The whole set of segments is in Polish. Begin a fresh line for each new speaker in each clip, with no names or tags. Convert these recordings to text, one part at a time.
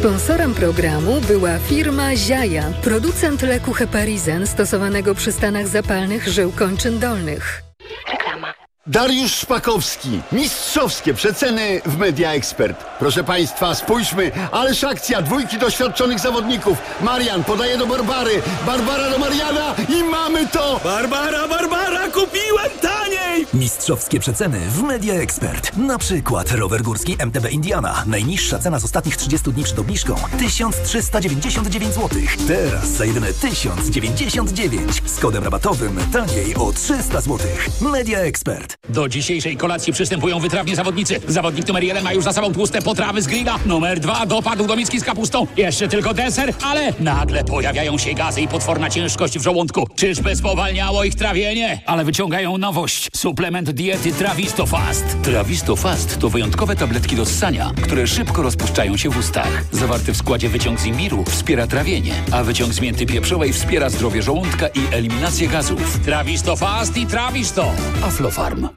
Sponsorem programu była firma Ziaja, producent leku Heparizen stosowanego przy stanach zapalnych żył kończyn dolnych.
Reklama.
Dariusz Szpakowski. Mistrzowskie przeceny w Media Expert. Proszę Państwa, spójrzmy, ależ akcja, dwójki doświadczonych zawodników. Marian podaje do Barbary, Barbara do Mariana i mamy to!
Barbara, kupiłem taniej!
Mistrzowskie przeceny w Media Expert. Na przykład rower górski MTB Indiana. Najniższa cena z ostatnich 30 dni przed obniżką 1399 zł. Teraz za jedyne 1099. Z kodem rabatowym taniej o 300 zł. Media Expert.
Do dzisiejszej kolacji przystępują wytrawni zawodnicy. Zawodnik numer 1 ma już za sobą tłuste potrawy z grilla. Numer 2 dopadł do miski z kapustą. Jeszcze tylko deser, ale nagle pojawiają się gazy i potworna ciężkość w żołądku. Czyżby spowalniało ich trawienie? Ale wyciągają nowość. Suplement diety Trawisto Fast. Trawisto Fast to wyjątkowe tabletki do ssania, które szybko rozpuszczają się w ustach. Zawarty w składzie wyciąg z imbiru wspiera trawienie, a wyciąg z mięty pieprzowej wspiera zdrowie żołądka i eliminację gazów. Trawisto Fast i Trawisto. Aflofarm.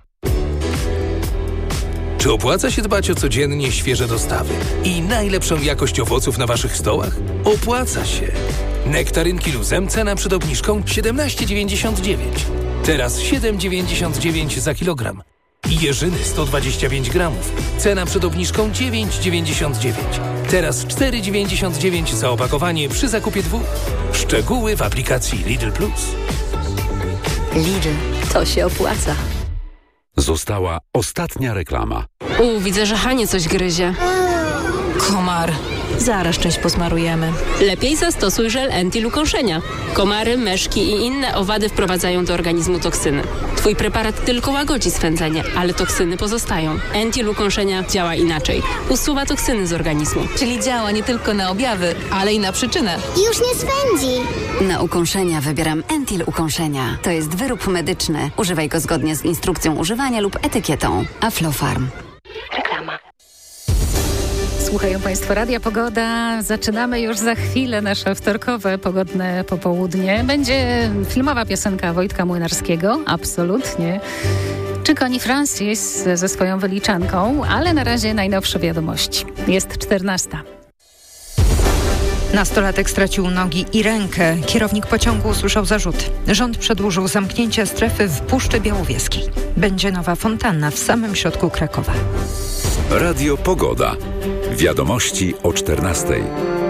Czy opłaca się dbać o codziennie świeże dostawy i najlepszą jakość owoców na waszych stołach? Opłaca się. Nektarynki Luzem cena przed obniżką 17,99. Teraz 7,99 za kilogram. I jeżyny 125 gramów. Cena przed obniżką 9,99. Teraz 4,99 za opakowanie przy zakupie 2. Szczegóły w aplikacji Lidl Plus.
Lidl, to się opłaca.
Została ostatnia reklama.
Widzę, że Hanie coś gryzie.
Komar. Zaraz część posmarujemy.
Lepiej zastosuj żel Entil ukąszenia. Komary, meszki i inne owady wprowadzają do organizmu toksyny. Twój preparat tylko łagodzi swędzenie, ale toksyny pozostają. Entil ukąszenia działa inaczej. Usuwa toksyny z organizmu.
Czyli działa nie tylko na objawy, ale i na przyczynę.
Już nie swędzi.
Na ukąszenia wybieram Entil ukąszenia. To jest wyrób medyczny. Używaj go zgodnie z instrukcją używania lub etykietą. Aflofarm.
Reklama.
Słuchają Państwo Radia Pogoda. Zaczynamy już za chwilę nasze wtorkowe pogodne popołudnie. Będzie filmowa piosenka Wojtka Młynarskiego, absolutnie. Czy Connie Francis ze swoją wyliczanką, ale na razie najnowsze wiadomości. Jest 14.
Nastolatek stracił nogi i rękę. Kierownik pociągu usłyszał zarzuty. Rząd przedłużył zamknięcie strefy w Puszczy Białowieskiej. Będzie nowa fontanna w samym środku Krakowa.
Radio Pogoda. Wiadomości o 14:00.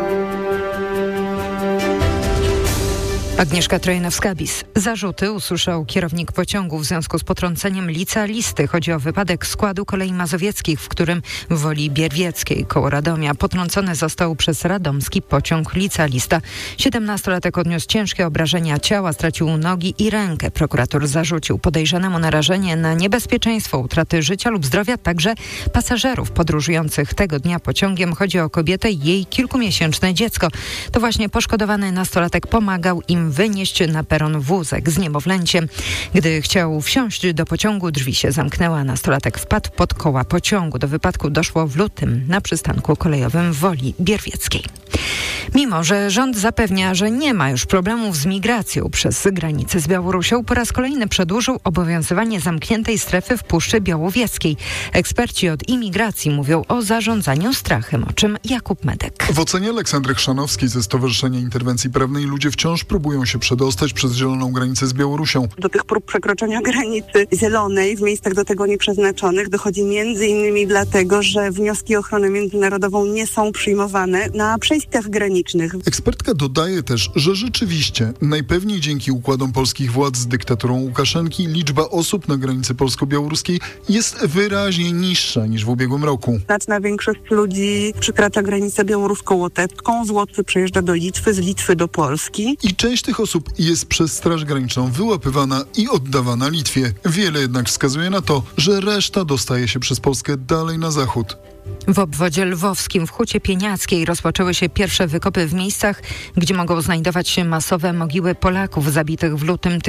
Agnieszka Trojanowska-Bis. Zarzuty usłyszał kierownik pociągu w związku z potrąceniem licealisty. Chodzi o wypadek składu kolei mazowieckich, w którym w Woli Bierwieckiej koło Radomia potrącony został przez radomski pociąg licealista. 17-latek odniósł ciężkie obrażenia ciała, stracił nogi i rękę. Prokurator zarzucił podejrzanemu narażenie na niebezpieczeństwo utraty życia lub zdrowia także pasażerów podróżujących tego dnia pociągiem. Chodzi o kobietę i jej kilkumiesięczne dziecko. To właśnie poszkodowany nastolatek pomagał im wynieść na peron wózek z niemowlęciem. Gdy chciał wsiąść do pociągu, drzwi się zamknęły, a nastolatek wpadł pod koła pociągu. Do wypadku doszło w lutym na przystanku kolejowym w Woli Bierwieckiej. Mimo że rząd zapewnia, że nie ma już problemów z migracją przez granicę z Białorusią, po raz kolejny przedłużył obowiązywanie zamkniętej strefy w Puszczy Białowieskiej. Eksperci od imigracji mówią o zarządzaniu strachem, o czym Jakub Medek.
W ocenie Aleksandry Chrzanowskiej ze Stowarzyszenia Interwencji Prawnej ludzie wciąż próbują się przedostać przez zieloną granicę z Białorusią.
Do tych prób przekroczenia granicy zielonej w miejscach do tego nieprzeznaczonych dochodzi m.in. dlatego, że wnioski o ochronę międzynarodową nie są przyjmowane na przejściach granicznych.
Ekspertka dodaje też, że rzeczywiście najpewniej dzięki układom polskich władz z dyktaturą Łukaszenki liczba osób na granicy polsko-białoruskiej jest wyraźnie niższa niż w ubiegłym roku.
Znaczna większość ludzi przekracza granicę białorusko-łotewską, z Łotwy przejeżdża do Litwy, z Litwy do Polski.
I część tych osób jest przez Straż Graniczną wyłapywana i oddawana Litwie. Wiele jednak wskazuje na to, że reszta dostaje się przez Polskę dalej na zachód.
W obwodzie lwowskim w Hucie Pieniackiej rozpoczęły się pierwsze wykopy w miejscach, gdzie mogą znajdować się masowe mogiły Polaków zabitych w lutym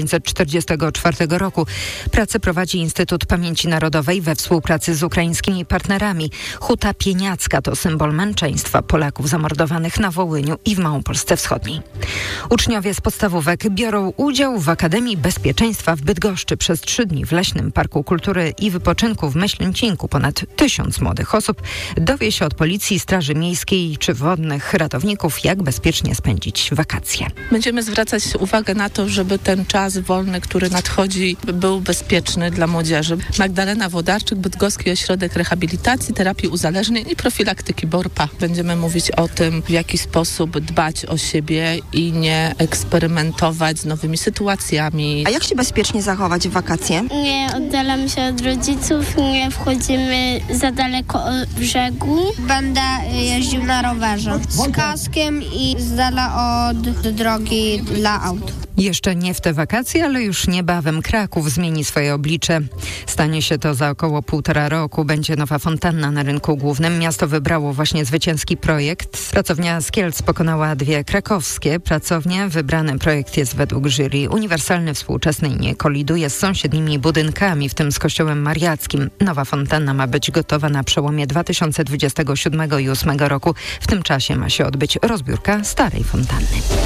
1944 roku. Pracę prowadzi Instytut Pamięci Narodowej we współpracy z ukraińskimi partnerami. Huta Pieniacka to symbol męczeństwa Polaków zamordowanych na Wołyniu i w Małopolsce Wschodniej. Uczniowie z podstawówek biorą udział w Akademii Bezpieczeństwa w Bydgoszczy. Przez 3 dni w Leśnym Parku Kultury i Wypoczynku w Myślęcinku ponad 1000 młodych starszych osób dowie się od policji, straży miejskiej czy wodnych ratowników, jak bezpiecznie spędzić wakacje.
Będziemy zwracać uwagę na to, żeby ten czas wolny, który nadchodzi, był bezpieczny dla młodzieży. Magdalena Włodarczyk, Bydgoski Ośrodek Rehabilitacji, Terapii Uzależnień i Profilaktyki BORPA. Będziemy mówić o tym, w jaki sposób dbać o siebie i nie eksperymentować z nowymi sytuacjami.
A jak się bezpiecznie zachować w wakacje?
Nie oddalamy się od rodziców, nie wchodzimy za daleko od brzegu.
Będę jeździł na rowerze z kaskiem i z dala od drogi dla aut.
Jeszcze nie w te wakacje, ale już niebawem Kraków zmieni swoje oblicze. Stanie się to za około 1,5 roku. Będzie nowa fontanna na rynku głównym. Miasto wybrało właśnie zwycięski projekt. Pracownia z Kielc pokonała 2 krakowskie pracownie. Wybrany projekt jest według jury uniwersalny, współczesny i nie koliduje z sąsiednimi budynkami, w tym z kościołem mariackim. Nowa fontanna ma być gotowa na przełomie 2027 i 2028 roku. W tym czasie ma się odbyć rozbiórka starej fontanny.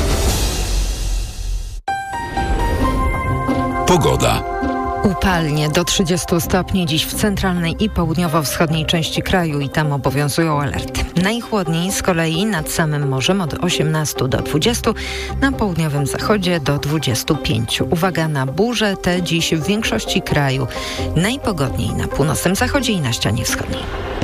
Pogoda.
Upalnie do 30 stopni dziś w centralnej i południowo-wschodniej części kraju i tam obowiązują alerty. Najchłodniej z kolei nad samym morzem od 18 do 20, na południowym zachodzie do 25. Uwaga na burze, te dziś w większości kraju. Najpogodniej na północnym zachodzie i na ścianie wschodniej.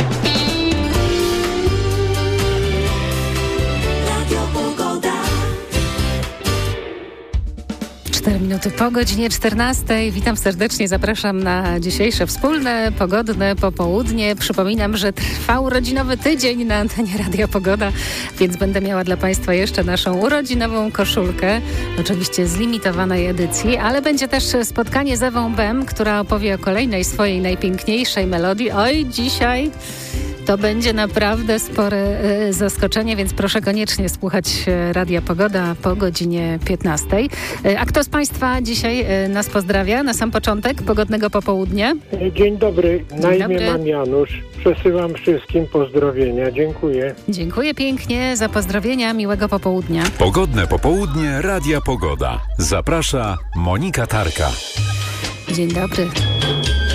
4 minuty po godzinie 14. Witam serdecznie, zapraszam na dzisiejsze wspólne, pogodne popołudnie. Przypominam, że trwa urodzinowy tydzień na antenie Radia Pogoda, więc będę miała dla Państwa jeszcze naszą urodzinową koszulkę, oczywiście z limitowanej edycji, ale będzie też spotkanie z Ewą Bem, która opowie o kolejnej swojej najpiękniejszej melodii. Oj, dzisiaj to będzie naprawdę spore zaskoczenie, więc proszę koniecznie słuchać Radia Pogoda po godzinie 15. A kto z Państwa dzisiaj nas pozdrawia na sam początek pogodnego popołudnia?
Dzień dobry, na imię mam Janusz. Przesyłam wszystkim pozdrowienia. Dziękuję.
Dziękuję pięknie za pozdrowienia. Miłego popołudnia.
Pogodne popołudnie Radia Pogoda. Zaprasza Monika Tarka.
Dzień dobry.